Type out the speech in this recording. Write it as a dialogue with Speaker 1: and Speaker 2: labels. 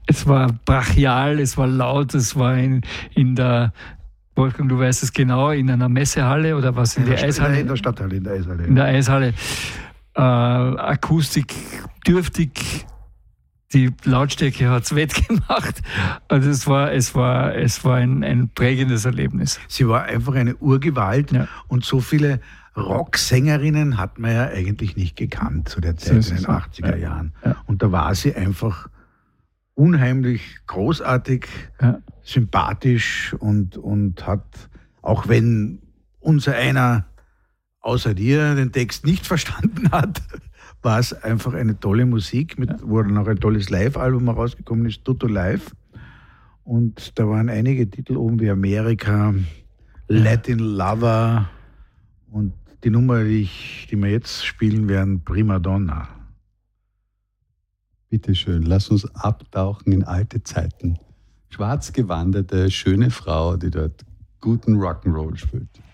Speaker 1: Es war brachial, es war laut, es war in der, Wolfgang, du weißt es genau, in einer Messehalle oder was, in der Eishalle?
Speaker 2: In der Stadthalle, in der Eishalle.
Speaker 1: In der Eishalle. Akustik dürftig, die Lautstärke hat es wettgemacht. Also es war ein prägendes Erlebnis.
Speaker 2: Sie war einfach eine Urgewalt, ja. Und so viele Rocksängerinnen hat man ja eigentlich nicht gekannt zu der Zeit in den 80er Jahren. Ja. Und da war sie einfach unheimlich großartig, sympathisch und hat, auch wenn unser einer außer dir den Text nicht verstanden hat, war es einfach eine tolle Musik, wo dann auch ein tolles Live-Album herausgekommen ist, Tutto Live. Und da waren einige Titel oben wie Amerika, Latin Lover und die Nummer, die wir jetzt spielen werden, Prima Donna.
Speaker 3: Bitte schön, lass uns abtauchen in alte Zeiten. Schwarz gewandete, schöne Frau, die dort guten Rock'n'Roll spielt.